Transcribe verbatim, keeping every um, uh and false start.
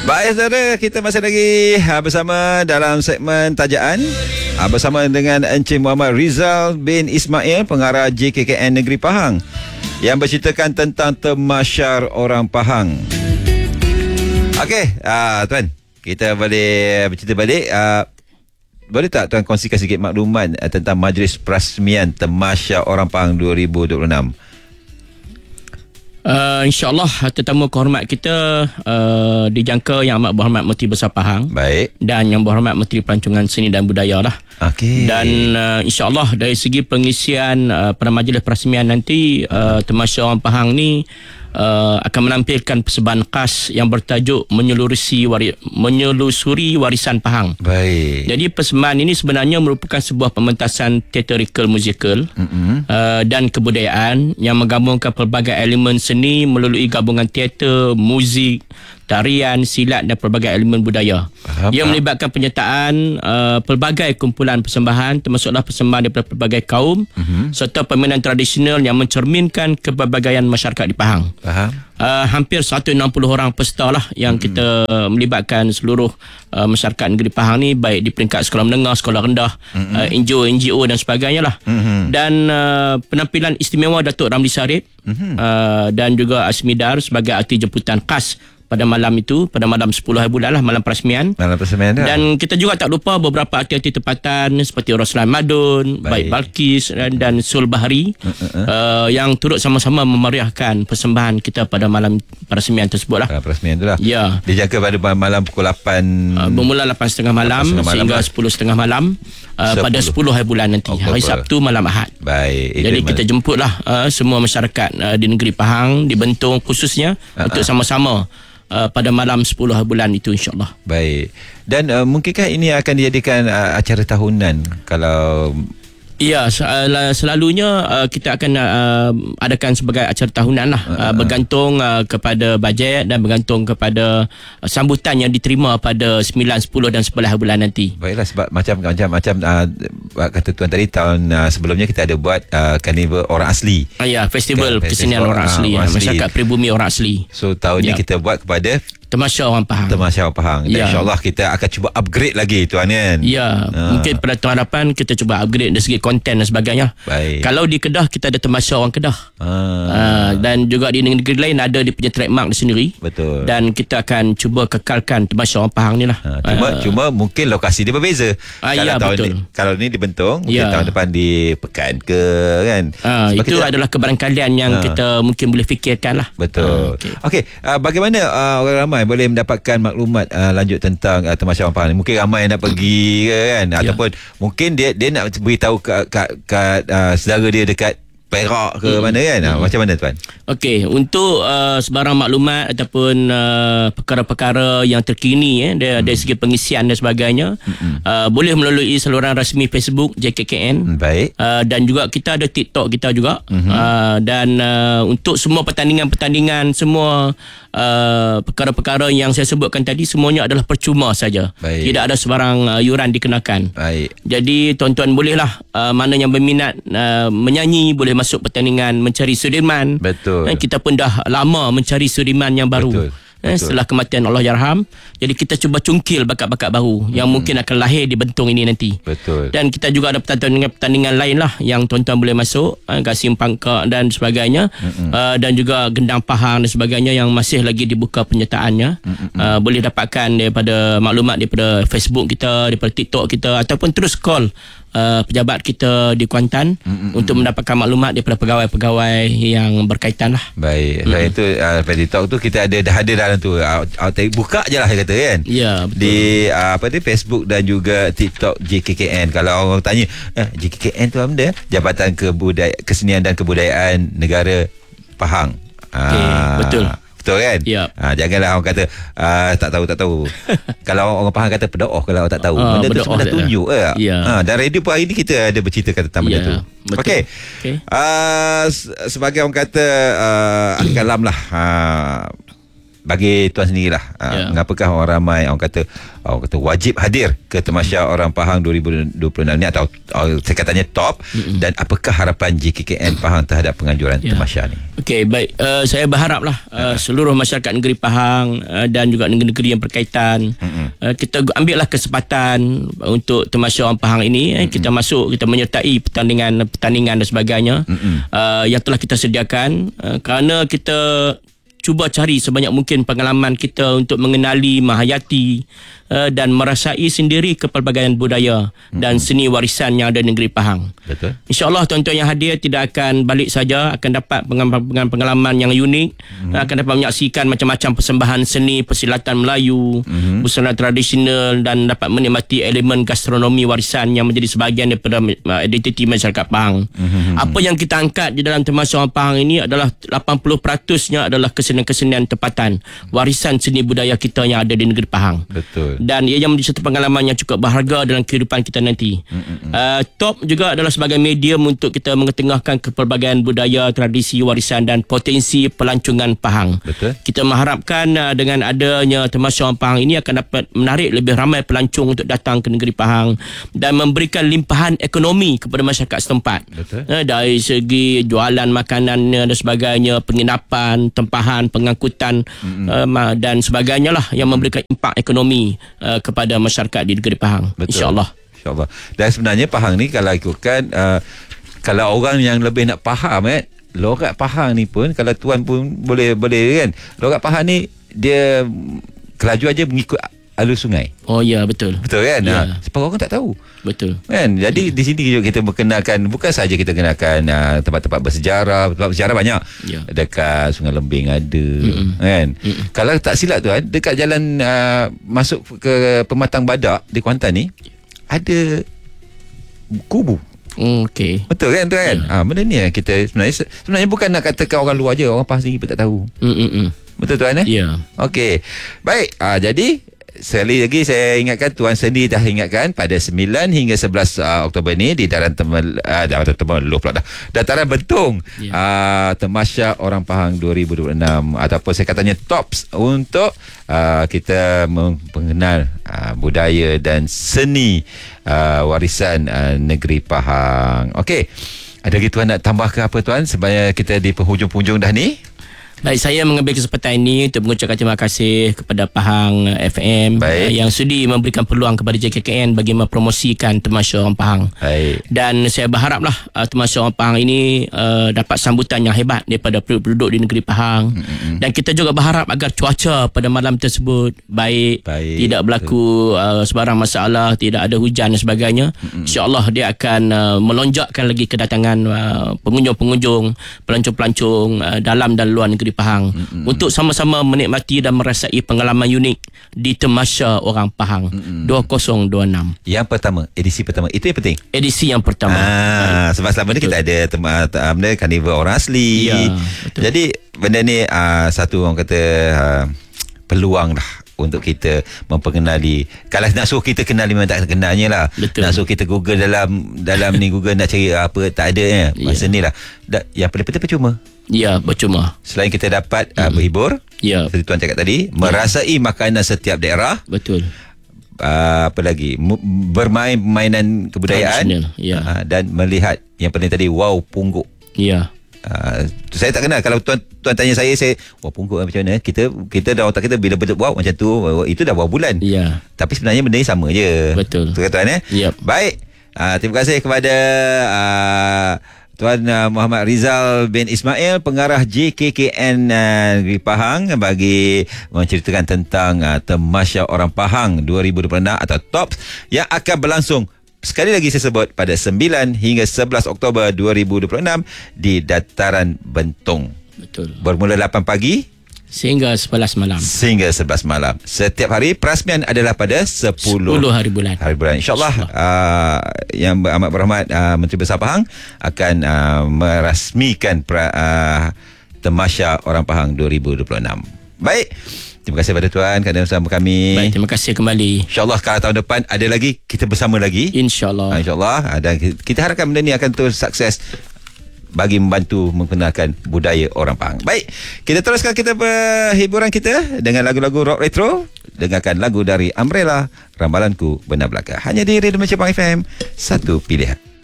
Baik saudara, kita masih lagi bersama dalam segmen Tajaan bersama dengan Encik Muhammad Rizal bin Ismail, pengarah J K K N Negeri Pahang, yang berceritakan tentang Temasyar Orang Pahang. Okey, uh, tuan, kita boleh bercerita balik. Uh, boleh tak tuan kongsikan sikit maklumat uh, tentang Majlis Perasmian Temasyar Orang Pahang dua ribu dua puluh enam? Uh, InsyaAllah tetamu kehormat kita uh, dijangka Yang Amat Berhormat Menteri Besar Pahang. Baik. Dan Yang Berhormat Menteri Pelancongan Seni dan Budaya lah. Okey. Dan uh, insyaAllah dari segi pengisian uh, pada majlis perasmian nanti, uh, Temasyar Orang Pahang ni uh, akan menampilkan persembahan khas yang bertajuk menyelusuri, wari, menyelusuri warisan Pahang. Baik. Jadi persembahan ini sebenarnya merupakan sebuah pementasan theatrical musical mm-hmm. uh, dan kebudayaan yang menggabungkan pelbagai elemen seni melalui gabungan teater, muzik, tarian, silat dan pelbagai elemen budaya. Faham, Ia melibatkan penyertaan uh, pelbagai kumpulan persembahan, termasuklah persembahan daripada pelbagai kaum uh-huh. serta permainan tradisional yang mencerminkan kepelbagaian masyarakat di Pahang. Faham. Uh, hampir seratus enam puluh orang peserta lah yang uh-huh. kita uh, melibatkan seluruh uh, masyarakat negeri Pahang ni, baik di peringkat sekolah menengah, sekolah rendah, uh-huh. uh, N G O N G O dan sebagainya lah. Uh-huh. Dan uh, penampilan istimewa Datuk Ramli Sarip uh-huh. uh, dan juga Asmidar sebagai artis jemputan khas pada malam itu, pada malam sepuluh hari bulan lah, malam perasmian. Malam perasmian dah. Dan kita juga tak lupa beberapa artis-artis tempatan seperti Roslan Madun, baik, baik Balkis dan, dan Sul Bahari uh, uh, uh. Uh, yang turut sama-sama memeriahkan persembahan kita pada malam perasmian tersebut lah. Perasmian tu lah. Ya. Dijangka pada malam pukul lapan. Uh, bermula lapan tiga puluh malam, malam sehingga lah. sepuluh tiga puluh malam uh, pada sepuluh hari bulan nanti. Oktober. Hari Sabtu malam Ahad. Baik. Jadi kita mal- jemputlah uh, semua masyarakat uh, di negeri Pahang, di Bentong khususnya uh, untuk uh. sama-sama Uh, pada malam sepuluh bulan itu, insyaAllah. Baik. Dan uh, mungkinkah ini akan dijadikan uh, acara tahunan kalau... Ya, selalunya uh, kita akan uh, adakan sebagai acara tahunan lah, uh, uh, bergantung uh, kepada bajet dan bergantung kepada uh, sambutan yang diterima pada sembilan, sepuluh dan sebelas bulan nanti. Baiklah, sebab macam macam macam uh, kata tuan tadi, tahun uh, sebelumnya kita ada buat uh, karnival orang asli. Uh, ya, festival Ke, kesenian orang, orang asli, uh, orang asli. Masyarakat pribumi orang asli. So tahun ya. ni kita buat kepada Temasyar Orang Pahang. Temasyar Orang Pahang. Dan ya. insyaAllah kita akan cuba upgrade lagi tuan kan. Ya, ha. Mungkin pada tahun hadapan kita cuba upgrade dari segi konten dan sebagainya. Baik. Kalau di Kedah kita ada Temasyar Orang Kedah. Ha. Uh, dan juga di negeri lain ada dia punya trademark di sendiri. Betul. Dan kita akan cuba kekalkan Temasyar Orang Pahang ni lah. Ha. Cuma, uh, cuma mungkin lokasi dia berbeza. Uh, kalau ya, tahun betul. Ni, kalau ni di Bentong, mungkin ya. tahun depan di Pekan ke kan. Uh, itu kita, adalah kebarangkalian yang uh, kita mungkin boleh fikirkan lah. Betul. Uh, Okey, okay. uh, bagaimana uh, orang ramai boleh mendapatkan maklumat uh, lanjut tentang uh, Temasyar Orang Pahang ni? Mungkin ramai nak pergi ke kan, ya. Ataupun mungkin dia dia nak beritahu kat kat, kat uh, saudara dia dekat Perak ke hmm. mana kan. hmm. Macam mana tuan? Okey, untuk uh, sebarang maklumat ataupun uh, perkara-perkara yang terkini eh, dari, hmm. dari segi pengisian dan sebagainya, hmm. uh, boleh melalui saluran rasmi Facebook J K K N. Baik. Uh, dan juga kita ada TikTok kita juga. hmm. uh, Dan uh, untuk semua pertandingan-pertandingan, semua uh, perkara-perkara yang saya sebutkan tadi, semuanya adalah percuma saja. Baik. Tidak ada sebarang uh, yuran dikenakan. Baik. Jadi tuan-tuan bolehlah uh, mana yang berminat uh, menyanyi boleh masuk pertandingan mencari Sudirman. Betul. Dan kita pun dah lama mencari Sudirman yang baru. Betul. Eh, setelah kematian Allahyarham. Jadi kita cuba cungkil bakat-bakat baru hmm. yang mungkin akan lahir di Bentong ini nanti. Betul. Dan kita juga ada pertandingan-pertandingan lain lah yang tuan-tuan boleh masuk, eh, Gasing Pangkak dan sebagainya. Hmm. Uh, dan juga Gendang Pahang dan sebagainya yang masih lagi dibuka penyertaannya. Hmm. Uh, boleh dapatkan daripada maklumat daripada Facebook kita, daripada TikTok kita, ataupun terus call Uh, pejabat kita di Kuantan mm-hmm. untuk mendapatkan maklumat daripada pegawai-pegawai yang berkaitan lah. Baik. Mm-hmm. Selain itu uh, pada TikTok tu kita ada dah ada dalam tu. Uh, buka je lah saya kata kan. Ya, betul. Di uh, apa ni, Facebook dan juga TikTok J K K N. Kalau orang tanya eh, J K K N tu apa dia? Jabatan Kebudayaan Kesenian dan Kebudayaan Negara Pahang. Okay, uh, betul. Betul kan? Yep. Ha, janganlah orang kata uh, tak tahu tak tahu. Kalau orang Pahang kata pedoh kalau orang tak tahu. Uh, benda tu sebenarnya tunjuk eh. Yeah. Ha, dan radio pun hari ni kita ada bercerita tentang benda yeah, tu. Okey. Okay. Uh, sebagai orang kata uh, kalam lah. Uh, bagi tuan sendirilah, uh, Ya. mengapakah orang ramai orang kata orang kata wajib hadir ke Tamasya Orang Pahang dua ribu dua puluh enam ni, atau uh, saya katanya top, mm-hmm. dan apakah harapan J K K N Pahang terhadap penganjuran Ya. Tamasya ni? Okey, baik. Uh, saya berharaplah uh, seluruh masyarakat negeri Pahang uh, dan juga negeri-negeri yang berkaitan, mm-hmm. uh, kita ambillah kesempatan untuk Tamasya Orang Pahang ini, mm-hmm. kita masuk, kita menyertai pertandingan pertandingan dan sebagainya, mm-hmm. uh, yang telah kita sediakan, uh, kerana kita cuba cari sebanyak mungkin pengalaman kita untuk mengenali, menghayati uh, dan merasai sendiri kepelbagaian budaya hmm. dan seni warisan yang ada di negeri Pahang. Betul. InsyaAllah tuan-tuan yang hadir tidak akan balik saja, akan dapat pengalaman yang unik, hmm. akan dapat menyaksikan macam-macam persembahan seni, persilatan Melayu, hmm. busana tradisional, dan dapat menikmati elemen gastronomi warisan yang menjadi sebahagian daripada identiti masyarakat Pahang. Hmm. Apa yang kita angkat di dalam Tamasya Orang Pahang ini adalah lapan puluh peratus-nya adalah kesenian-kesenian tempatan, warisan seni budaya kita yang ada di negeri Pahang. Betul. Dan ia yang menjadi satu pengalaman yang cukup berharga dalam kehidupan kita nanti. Mm-hmm. Uh, top juga adalah sebagai medium untuk kita mengetengahkan kepelbagaian budaya, tradisi, warisan dan potensi pelancongan Pahang. Betul. Kita mengharapkan uh, dengan adanya Tamasya Orang Pahang ini akan dapat menarik lebih ramai pelancong untuk datang ke negeri Pahang dan memberikan limpahan ekonomi kepada masyarakat setempat. Betul. Uh, dari segi jualan makanan dan sebagainya, penginapan, tempahan, pengangkutan, mm-hmm. uh, dan sebagainya lah yang memberikan impak ekonomi uh, kepada masyarakat di negeri Pahang. InsyaAllah. InsyaAllah. Dan sebenarnya Pahang ni kalau ikutkan, uh, kalau orang yang lebih nak faham, eh, logat Pahang ni pun, kalau tuan pun boleh boleh kan, logat Pahang ni dia kelaju aja mengikut alur sungai. Oh ya, betul. Betul kan? Ya. Ha, sebab orang tak tahu. Betul. Kan? Jadi di sini juga kita berkenalkan, bukan saja kita kenalkan uh, tempat-tempat bersejarah, tempat bersejarah banyak. Ya. Dekat Sungai Lembing ada, Mm-mm. kan? Mm-mm. Kalau tak silap tu, dekat jalan uh, masuk ke Pematang Badak di Kuantan ni ada kubu. Mm, okey. Betul kan tu kan? Ya. Ah, benda ni yang kita sebenarnya sebenarnya bukan nak katakan orang luar je, orang Pahang sendiri pun tak tahu. Mm-mm. Betul tuan eh? Ya. Okey. Baik, ah, jadi sekali lagi saya ingatkan, tuan sendiri dah ingatkan, pada sembilan hingga sebelas uh, Oktober ni di Dataran Temel, uh, Dataran Temeloh pula dah. Dataran Bentong, Ya. uh, Tamasya Orang Pahang dua ribu dua puluh enam, ataupun saya katanya tops untuk uh, kita mengenal uh, budaya dan seni uh, warisan uh, negeri Pahang. Okey. Ada lagi tuan nak tambah ke apa tuan, supaya kita di penghujung-penghujung dah ni? Baik, saya mengambil kesempatan ini untuk mengucapkan terima kasih kepada Pahang F M uh, yang sudi memberikan peluang kepada J K K N bagi mempromosikan Tamasya Orang Pahang. Baik. Dan saya berharaplah uh, Tamasya Orang Pahang ini uh, dapat sambutan yang hebat daripada penduduk di negeri Pahang. Mm-hmm. Dan kita juga berharap agar cuaca pada malam tersebut baik, baik. tidak berlaku uh, sebarang masalah, tidak ada hujan dan sebagainya. Mm-hmm. InsyaAllah dia akan uh, melonjakkan lagi kedatangan uh, pengunjung-pengunjung, pelancong-pelancong uh, dalam dan luar negeri Pahang, mm-hmm. untuk sama-sama menikmati dan merasai pengalaman unik di Tamasya Orang Pahang, mm-hmm. dua ribu dua puluh enam. Yang pertama, edisi pertama, itu yang penting. Edisi yang pertama. Ah, sebab selama ni kita ada tema benda karnival orang asli. Ya, jadi benda ni uh, satu orang kata uh, peluang lah untuk kita mempengenali. Kalau nak suruh kita kenal, memang tak kenalnya lah. Betul. Nak suruh kita Google dalam dalam ni Google nak cari apa, tak ada ya. Masa ni lah. Da, yang paling penting percuma. Ya, percuma. Selain kita dapat uh, berhibur, ya, seperti tuan cakap tadi, merasai makanan setiap daerah. Betul. Uh, apa lagi, M- bermain permainan kebudayaan, ya. uh, dan melihat yang paling tadi, wow pungguk. Ya. Uh, saya tak kenal. Kalau tuan tuan tanya saya, saya wah pungguk macam mana, kita kita dah otak kita bila betul wow macam tu, itu dah berapa bulan. Ya. Tapi sebenarnya benda ni sama je. Betul. Betul tuan eh? Yep. Baik. Uh, terima kasih kepada uh, Tuan uh, Muhammad Rizal bin Ismail, pengarah J K K N uh, Negeri Pahang, bagi menceritakan tentang uh, Tamasya Orang Pahang dua ribu dua puluh enam atau TOPS yang akan berlangsung, sekali lagi saya sebut, pada sembilan hingga sebelas Oktober dua ribu dua puluh enam di Dataran Bentong. Betul. Bermula lapan pagi sehingga sebelas malam. Sehingga sebelas malam. Setiap hari perasmian adalah pada sepuluh, sepuluh hari bulan. Hari bulan. InsyaAllah, Insya uh, yang amat berhormat uh, Menteri Besar Pahang akan uh, merasmikan pra, uh, Tamasya Orang Pahang dua ribu dua puluh enam. Baik. Terima kasih pada tuan kerana bersama kami. Baik, terima kasih kembali. InsyaAllah kalau tahun depan ada lagi, kita bersama lagi. InsyaAllah. Uh, InsyaAllah. Uh, dan kita harapkan benda ni akan terus sukses bagi membantu memperkenalkan budaya orang Pahang. Baik, kita teruskan kita hiburan kita dengan lagu-lagu rock retro. Dengarkan lagu dari Umbrella, Ramalanku Benar Belaka. Hanya di Radio Malaysia Pahang F M, satu pilihan.